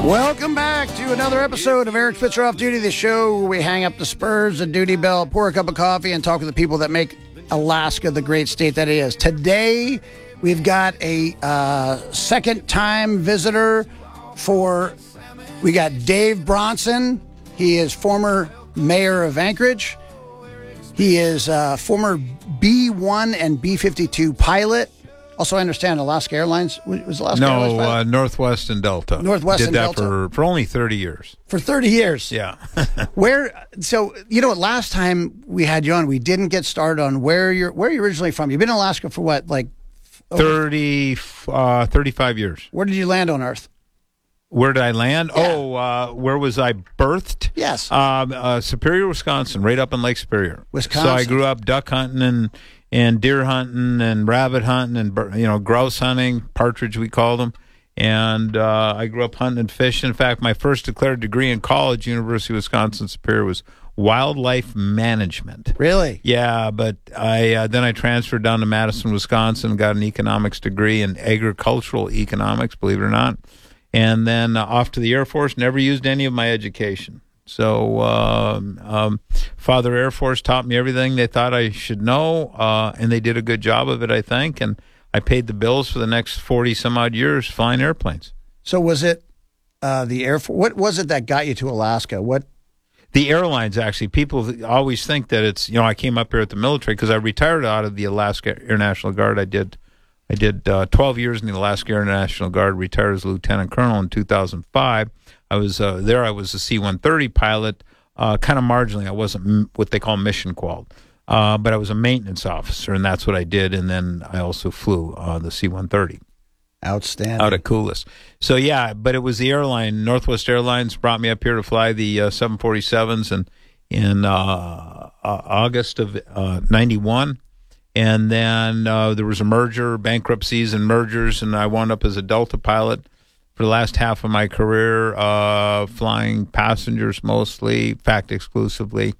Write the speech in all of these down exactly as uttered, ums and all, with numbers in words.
Welcome back to another episode of Eric Spitzer Off Duty, the show where we hang up the spurs, the duty belt, pour a cup of coffee, and talk to the people that make Alaska the great state that it is. Today, we've got a uh, second-time visitor for, we got Dave Bronson. He is former mayor of Anchorage. He is a former B one and B fifty-two pilot. Also, I understand Alaska Airlines. Was Alaska no, Airlines pilot? uh, Northwest and Delta. Northwest Did and that Delta. for, for only thirty years. For thirty years. Yeah. Where, so, you know what, last time we had you on, we didn't get started on where you're, where are you originally from? You've been in Alaska for what, like? Over, thirty, uh, thirty-five years. Where did you land on Earth? Where did I land? Yeah. Oh, uh, where was I birthed? Yes. Um, uh, Superior, Wisconsin, right up in Lake Superior. Wisconsin. So I grew up duck hunting and, and deer hunting and rabbit hunting and, you know, grouse hunting, partridge we called them. And uh, I grew up hunting and fishing. In fact, my first declared degree in college, University of Wisconsin Superior, was wildlife management. Really? Yeah, but I uh, then I transferred down to Madison, Wisconsin, got an economics degree in agricultural economics, believe it or not. And then uh, off to the Air Force, never used any of my education. So um, um, Father Air Force taught me everything they thought I should know, uh, and they did a good job of it, I think. And I paid the bills for the next forty-some-odd years flying airplanes. So was it uh, the Air Force? What was it that got you to Alaska? What? The airlines, actually. People always think that it's, you know, I came up here at the military because I retired out of the Alaska Air National Guard. I did I did uh, twelve years in the Alaska Air National Guard, retired as a lieutenant colonel in two thousand five. I was uh, there. I was a C one thirty pilot, uh, kind of marginally. I wasn't m- what they call mission qualified, uh, but I was a maintenance officer, and that's what I did. And then I also flew uh, the C one thirty. Outstanding. Out of Coulis. So, yeah, but it was the airline. Northwest Airlines brought me up here to fly the uh, seven forty-sevens and, in uh, uh, August of uh, ninety-one. And then uh, there was a merger, bankruptcies and mergers, and I wound up as a Delta pilot for the last half of my career, uh, flying passengers mostly, in fact, exclusively,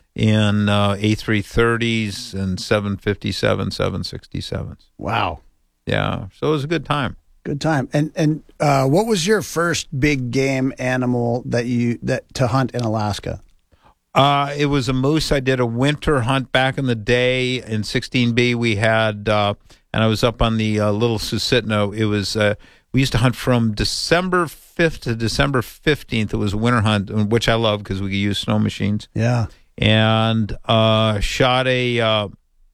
in uh, A three thirties and seven fifty-seven, seven sixty-sevens. Wow. Yeah, so it was a good time. Good time. And and uh, what was your first big game animal that you that to hunt in Alaska? Uh, it was a moose. I did a winter hunt back in the day in sixteen B. We had, uh, and I was up on the uh, Little Susitna. It was, uh, we used to hunt from December fifth to December fifteenth. It was a winter hunt, which I love because we could use snow machines. Yeah. And uh, shot a uh,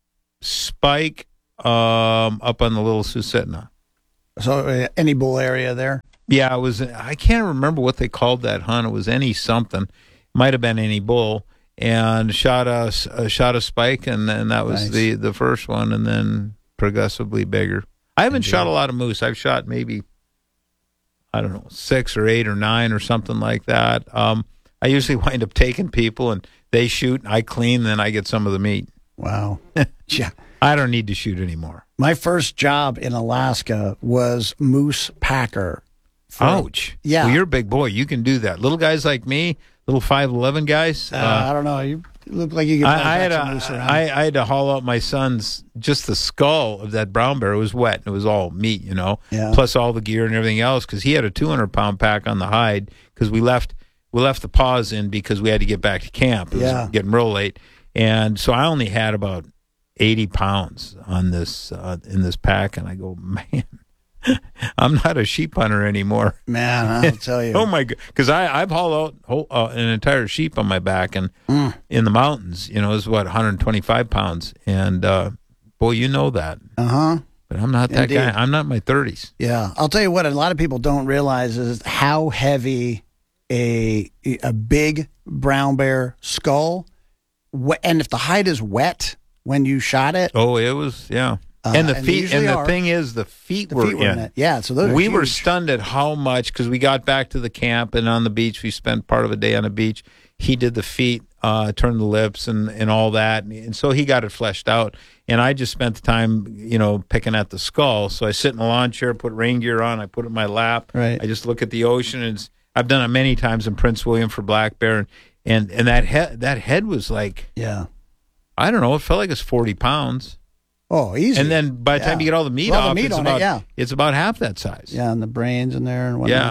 spike um, up on the Little Susitna. So uh, any bull area there? Yeah, it was, I can't remember what they called that hunt. It was any something. Might have been any bull, and shot a, uh, shot a spike, and, and that was Nice. the, the first one, and then progressively bigger. I haven't Indeed. shot a lot of moose. I've shot maybe, I don't know, six or eight or nine or something like that. Um, I usually wind up taking people, and they shoot, and I clean, and then I get some of the meat. Wow. Yeah. I don't need to shoot anymore. My first job in Alaska was moose packer. For, Ouch. Yeah. Well, you're a big boy. You can do that. Little guys like me, little five eleven guys. Uh, I don't know. You look like you could I, I, had some moose to, around. I, I had to haul out my son's, just the skull of that brown bear. It was wet. It was all meat, you know, Yeah. plus all the gear and everything else, because he had a two hundred pound pack on the hide, because we left we left the paws in because we had to get back to camp. It was Yeah. getting real late. And so I only had about eighty pounds on this uh, in this pack, and I go, man, I'm not a sheep hunter anymore. Man, I'll tell you. Oh my god! Because I I've hauled out whole, uh, an entire sheep on my back, and Mm. in the mountains, you know, is what one hundred twenty-five pounds, and uh, boy, you know that. Uh-huh. But I'm not that Indeed. guy. I'm not in my thirties. Yeah. I'll tell you what, a lot of people don't realize is how heavy a a big brown bear skull, wh- and if the hide is wet when you shot it, Oh, it was yeah. Uh, and the and they feet, usually and the are. thing is, the feet the were feet were in. in it. Yeah, so those are We were huge. stunned at how much, because we got back to the camp and on the beach. We spent part of a day on the beach. He did the feet, uh, turned the lips, and, and all that, and, and so he got it fleshed out. And I just spent the time, you know, picking at the skull. So I sit in a lawn chair, put rain gear on, I put it in my lap. Right. I just look at the ocean, and it's, I've done it many times in Prince William for black bear, and and, and that head that head was like, Yeah. I don't know, it felt like it's forty pounds. Oh, easy. And then by the time Yeah. you get all the meat All the off, meat it's on it, about yeah. it's about half that size. Yeah, and the brains in there and whatnot. Yeah.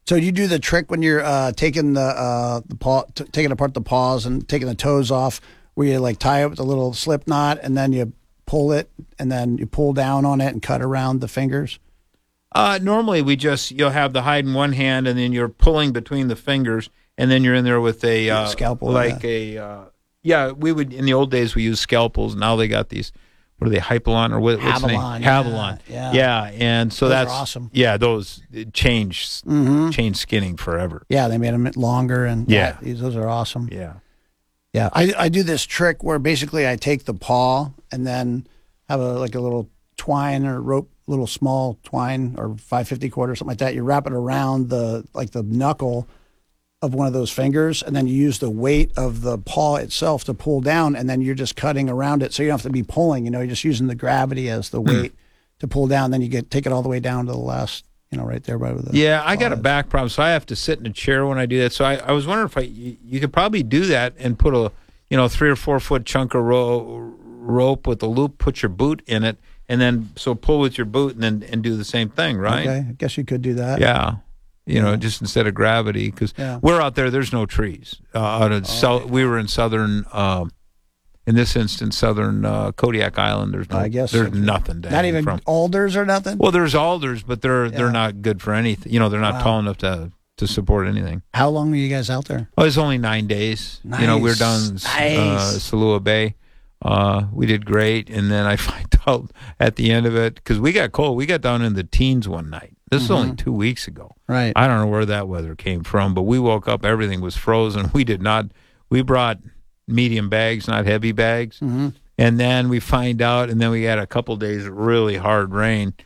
So you do the trick when you're uh, taking the uh, the paw, t- taking apart the paws and taking the toes off, where you like tie it with a little slip knot and then you pull it and then you pull down on it and cut around the fingers. Uh, normally, we just you'll have the hide in one hand, and then you're pulling between the fingers, and then you're in there with a uh, scalpel, like yeah. a uh, yeah. We would in the old days we used scalpels. Now they got these. What are they? Hypalon or what, what's the name? Havalon, Havalon. yeah, yeah. And so Those are that's awesome. Yeah, those change Mm-hmm. change skinning forever. Yeah, they made them longer, and Yeah. that- these those are awesome. Yeah. Yeah, I I do this trick where basically I take the paw and then have a like a little twine or rope, little small twine or five fifty cord or something like that. You wrap it around the like the knuckle of one of those fingers, and then you use the weight of the paw itself to pull down, and then you're just cutting around it, so you don't have to be pulling. You know, you're just using the gravity as the weight to pull down. Then you get take it all the way down to the last, you know, right there by the. Yeah, I got a paw. back problem, so I have to sit in a chair when I do that. So I, I was wondering if I you, you could probably do that and put a you know three or four foot chunk of ro- rope with a loop, put your boot in it, and then so pull with your boot and then and do the same thing, right? Okay, I guess you could do that. Yeah. You know, just instead of gravity, because Yeah. we're out there. There's no trees. Uh, out of south, we were in southern, um, in this instance, southern uh, Kodiak Island. There's no, I guess there's so. nothing to Not hang even from. alders or nothing. Well, there's alders, but they're Yeah. they're not good for anything. You know, they're not Wow. tall enough to to support anything. How long were you guys out there? Oh, it's only nine days. You know, we were down in uh, Nice. Salua Bay. Uh, we did great, and then I find out at the end of it because we got cold. We got down in the teens one night. This is only two weeks ago. Right. I don't know where that weather came from, but we woke up, everything was frozen. We did not, we brought medium bags, not heavy bags. Mm-hmm. And then we find out, and then we had a couple days of really hard rain.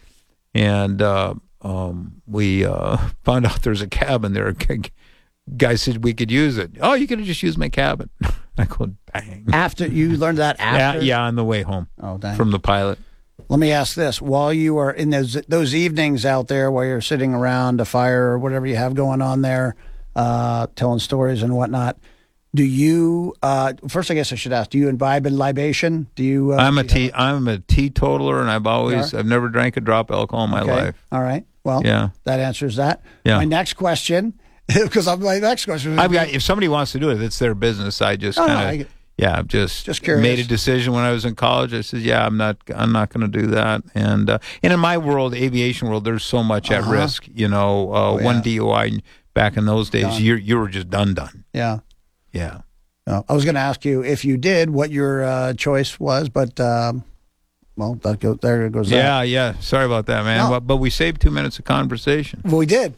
And uh, um, we uh, found out there's a cabin there. Guy said we could use it. Oh, you could have just used my cabin. I go, bang. After you learned that after? Yeah, yeah, on the way home Oh, dang. from the pilot. Let me ask this: while you are in those those evenings out there, while you're sitting around a fire or whatever you have going on there, uh, telling stories and whatnot, do you? Uh, first, I guess I should ask: do you imbibe in libation? Do you? Uh, I'm a do you tea, I'm a teetotaler, and I've always, You I've never drank a drop of alcohol in my okay. life. All right. Well, Yeah. that answers that. Yeah. My next question, because my next question. Was, I've got, if somebody wants to do it, it's their business. I just Oh, no, kind I of, get- yeah, I've just, Just curious. made a decision when I was in college. I said, yeah, I'm not, I'm not going to do that. And uh, and in my world, aviation world, there's so much Uh-huh. at risk. You know, uh, Oh, yeah. one D O I back in those days, Done. you you were just done, done. yeah. Yeah. No, I was going to ask you if you did what your uh, choice was, but um, well, that go, there goes. that. Yeah, yeah. Sorry about that, man. No. But, but we saved two minutes of conversation. Well, we did.